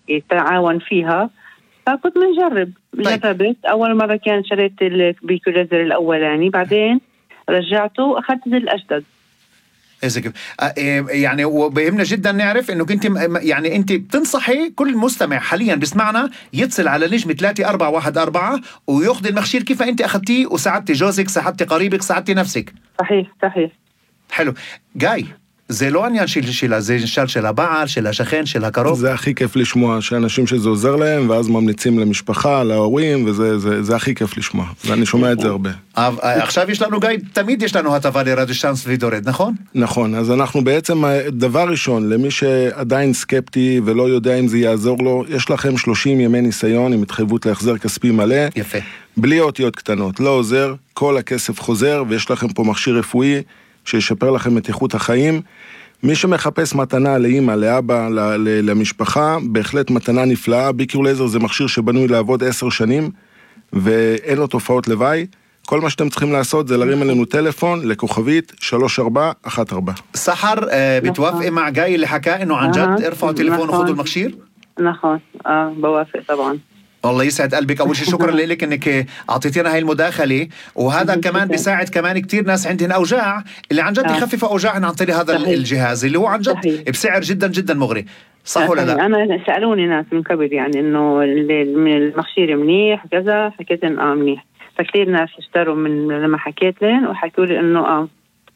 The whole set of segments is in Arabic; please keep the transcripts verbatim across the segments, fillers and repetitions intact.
يتعاون فيها، فكنت بنجرب. جربت أول مرة كان شريت البيكوليزر الأولاني، بعدين رجعته وأخذت الأجدد. إذا كيف يعني وبهمنا جدا نعرف إنه كنت يعني أنت بتنصحي كل مستمع حاليا بسمعنا يتصل على نجمة ثلاثة أربعة واحد أربعة ويأخذ المخشير كيف أنت أخذتيه وساعدتي جوزك، ساعدتي قريبك، ساعدتي نفسك. صحيح صحيح. حلو. جاي זה לא עניין של שאלה, זה שאל של הבעל, של השכן, של הקרוב. זה הכי כיף לשמוע, שאנשים שזה עוזר להם, ואז ממליצים למשפחה, להורים, וזה זה, זה הכי כיף לשמוע. ואני שומע את זה הרבה. עכשיו יש לנו, גיא, תמיד יש לנו הטבה לרדיו שאנס וידורד, נכון? נכון, אז אנחנו בעצם, דבר ראשון, למי שעדיין סקפטי ולא יודע אם זה יעזור לו, יש לכם שלושים ימי ניסיון עם התחייבות להחזר כספי מלא. יפה. בלי אותיות קטנות, לא עוזר, כל הכסף חוזר, ויש לכם פה מכשיר רפואי שישפר לכם את איכות החיים. מי שמחפש מתנה לאמא, לאבא, למשפחה, בהחלט מתנה נפלאה. ביקיולייזר זה מכשיר שבנוי לעבוד עשר שנים, ואין לו תופעות לוואי. כל מה שאתם צריכים לעשות זה להרים עלינו טלפון לכוכבית שלוש ארבע אחת ארבע. סחר, بتوافق مع جاي اللي حكى انه عن جد ارفعوا تليفون وخذوا المכשיر؟ נכון, بوافق طبعا. والله يسعد قلبك. أول شيء شكرا لك أنك أعطيتينا هاي المداخلة، وهذا كمان بيساعد كمان كتير ناس عندهم أوجاع اللي عن جد يخفف أوجاعهم عن طريق هذا الجهاز اللي هو عن جد بسعر جدا جدا مغري. صح ولا لا؟ أنا سألوني ناس من قبل يعني إنه المخشير منيح وكذا، حكيت إنه آه منيح، فكتير ناس اشتروا من لما حكيت لهم وحكوا لي إنه آه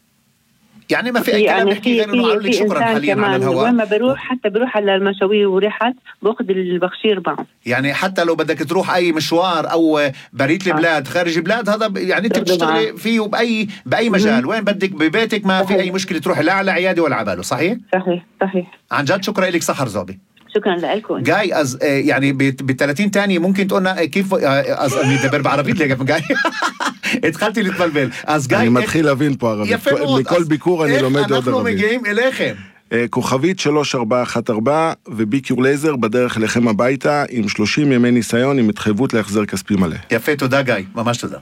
يعني ما في أي كلام يحكي غير إنه قالوا لي شكرا حاليا على الهواء. وين ما بروح حتى بروح على المشاوير ورحل باخذ البخشير معه. يعني حتى لو بدك تروح أي مشوار أو بريت البلاد خارج البلاد، هذا يعني أنت بتشتغلي فيه بأي بأي مجال، وين بدك ببيتك ما في أي مشكلة تروح لا على عيادة ولا عباله. صحيح؟ صحيح صحيح. عن جد شكرا لك سحر زوبي. شكرا لكم. جاي أز يعني ب ثلاثين تاني ممكن تقولنا كيف أز ندبر بعربية لك جاي اتخلتي لتبلبل أز جاي. אני מתחיל להבין פה ערבית. מכל ביקור אני לומד עוד ערבית. אנחנו מגיעים אליכם. כוכבית שלוש ארבע אחת ארבע וביקיולייזר בדרך אליכם הביתה עם שלושים ימי ניסיון עם התחייבות להחזר כספי מלא. יפה, תודה גיא, ממש תודה.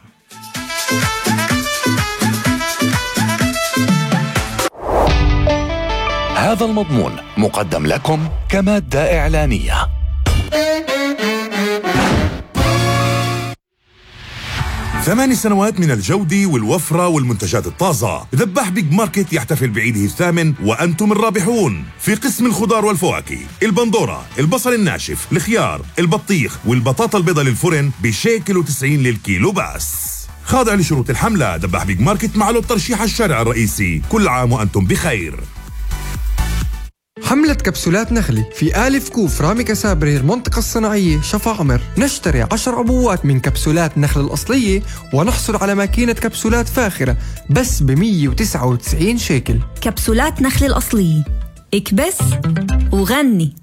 هذا المضمون مقدم لكم كمادة إعلانية. ثمان سنوات من الجودة والوفرة والمنتجات الطازة. ذباح بيج ماركت يحتفل بعيده الثامن وأنتم الرابحون. في قسم الخضار والفواكه، البندورة، البصل الناشف، الخيار، البطيخ والبطاطا البيضاء للفرن بشيكل وتسعين للكيلو بس. خاضع لشروط الحملة. ذباح بيج ماركت معه الترشيح الشارع الرئيسي. كل عام وأنتم بخير. حملة كبسولات نخلي في آلف كوف رامي كسابرير منطقة الصناعية شفا عمر. نشتري عشر عبوات من كبسولات نخل الأصلية ونحصل على ماكينة كبسولات فاخرة بس ب مية وتسعة وتسعين شيكل. كبسولات نخل الأصلية، اكبس وغني.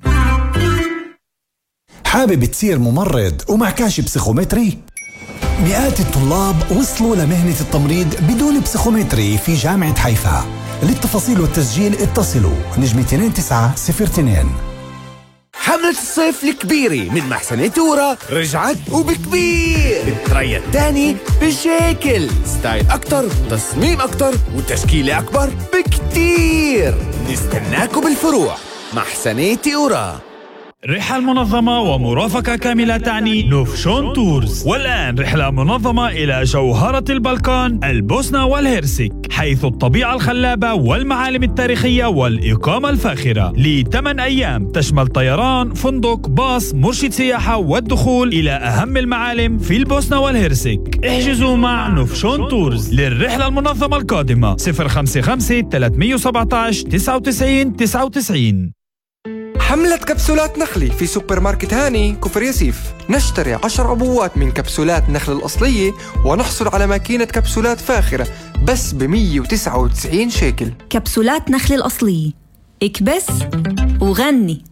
حابب تصير ممرض ومعكاش بسيخومتري؟ مئات الطلاب وصلوا لمهنة التمريض بدون بسيخومتري في جامعة حيفا. للتفاصيل والتسجيل اتصلوا نجمة اثنين تسعة صفر اثنين. حملة الصيف الكبيرة من محسنة تورا رجعت وبكبير. التريا الثاني بشكل ستايل أكتر، تصميم أكتر، وتشكيلة أكبر بكتير. نستناكم بالفروع. محسنة تورا. رحلة منظمة ومرافقة كاملة تعني نوفشون تورز. والآن رحلة منظمة إلى جوهرة البلقان البوسنة والهرسك، حيث الطبيعة الخلابة والمعالم التاريخية والإقامة الفاخرة لثمان أيام تشمل طيران، فندق، باص، مرشد سياحة والدخول إلى أهم المعالم في البوسنة والهرسك. احجزوا مع نوفشون تورز للرحلة المنظمة القادمة صفر خمسة خمسة ثلاثمية وسبعة عشر تسعة وتسعين تسعة وتسعين. حملة كبسولات نخلي في سوبر ماركت هاني كفر ياسيف. نشتري عشر عبوات من كبسولات نخل الأصلية ونحصل على ماكينة كبسولات فاخرة بس ب مية وتسعة وتسعين شيكل. كبسولات نخل الأصلية، اكبس وغني.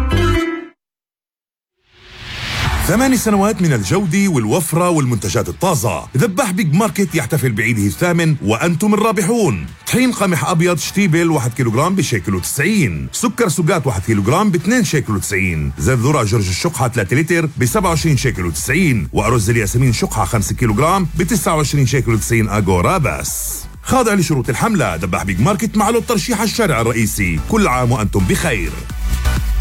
ثمان سنوات من الجودة والوفرة والمنتجات الطازة. ذباح بيج ماركت يحتفل بعيده الثامن وأنتم الرابحون. طحين قمح أبيض شتيبل واحد كيلوغرام بشيكل وتسعين. سكر سوقات واحد كيلوغرام باثنين شيكل وتسعين. زيت ذرة جورج الشقحة ثلاثة لتر بسبعة وعشرين شيكل وتسعين. وأرز الياسمين شقحة خمسة كيلوغرام بتسعة وعشرين شيكل وتسعين أغورا بس. خاضع لشروط الحملة. ذباح بيج ماركت معه الترشيح الشارع الرئيسي. كل عام وأنتم بخير.